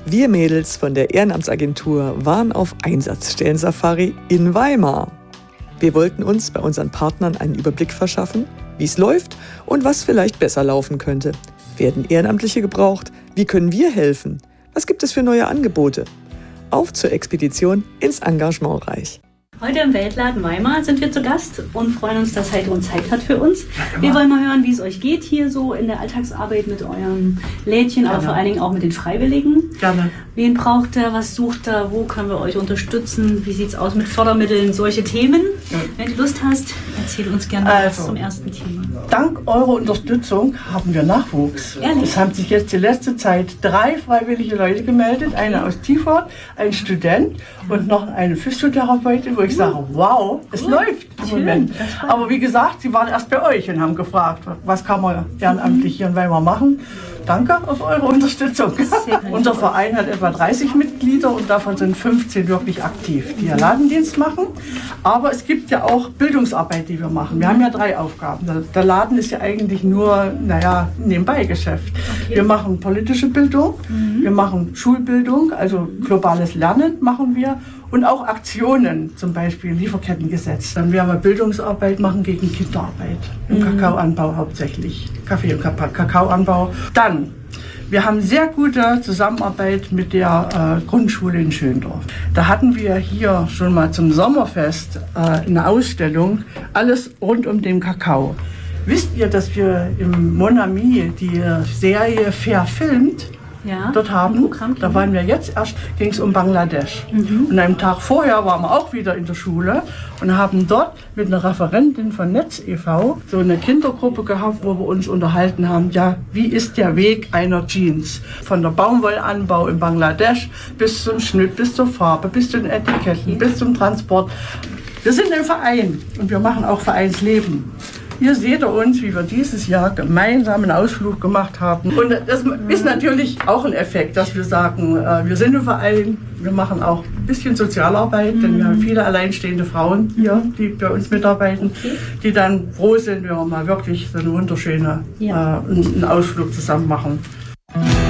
Wir Mädels von der Ehrenamtsagentur waren auf Einsatzstellen-Safari in Weimar. Wir wollten uns bei unseren Partnern einen Überblick verschaffen, wie es läuft und was vielleicht besser laufen könnte. Werden Ehrenamtliche gebraucht? Wie können wir helfen? Was gibt es für neue Angebote? Auf zur Expedition ins Engagementreich. Heute im Weltladen Weimar sind wir zu Gast und freuen uns, dass Heidrun Zeit hat für uns. Wir wollen mal hören, wie es euch geht hier so in der Alltagsarbeit mit eurem Lädchen, aber vor allen Dingen auch mit den Freiwilligen. Gerne. Wen braucht ihr, was sucht ihr, wo können wir euch unterstützen, wie sieht es aus mit Fördermitteln, solche Themen. Wenn du Lust hast, erzähl uns gerne was zum ersten Thema. Dank eurer Unterstützung haben wir Nachwuchs. Ehrlich? Es haben sich jetzt die letzte Zeit 3 freiwillige Leute gemeldet, eine aus Tiefort, ein Student und noch eine Physiotherapeutin, wo ich sage, wow, es läuft im Moment. Aber wie gesagt, sie waren erst bei euch und haben gefragt, was kann man ehrenamtlich hier in Weimar machen. Danke auf eure Unterstützung. Unser Verein hat etwa 30 Mitglieder und davon sind 15 wirklich aktiv, die ja Ladendienst machen. Aber es gibt ja auch Bildungsarbeit, die wir machen. Wir haben ja 3 Aufgaben. Der Laden ist ja eigentlich nur, Nebenbeigeschäft. Okay. Wir machen politische Bildung, wir machen Schulbildung, also globales Lernen machen wir. Und auch Aktionen, zum Beispiel Lieferkettengesetz. Dann werden wir Bildungsarbeit machen gegen Kinderarbeit. Im Kakaoanbau hauptsächlich. Kaffee- und Kakaoanbau. Dann, wir haben sehr gute Zusammenarbeit mit der Grundschule in Schöndorf. Da hatten wir hier schon mal zum Sommerfest eine Ausstellung, alles rund um den Kakao. Wisst ihr, dass wir im Mon Ami die Serie verfilmt dort haben? Da waren wir jetzt erst, ging es um Bangladesch. Und einen Tag vorher waren wir auch wieder in der Schule und haben dort mit einer Referentin von Netz e.V. so eine Kindergruppe gehabt, wo wir uns unterhalten haben, ja, wie ist der Weg einer Jeans? Von der Baumwollanbau in Bangladesch bis zum Schnitt, bis zur Farbe, bis zu den Etiketten, bis zum Transport. Wir sind ein Verein und wir machen auch Vereinsleben. Hier seht ihr uns, wie wir dieses Jahr gemeinsam einen Ausflug gemacht haben. Und das ist natürlich auch ein Effekt, dass wir sagen, wir sind ein Verein, wir machen auch ein bisschen Sozialarbeit, denn wir haben viele alleinstehende Frauen hier, die bei uns mitarbeiten, die dann froh sind, wenn wir mal wirklich so eine wunderschöne einen Ausflug zusammen machen.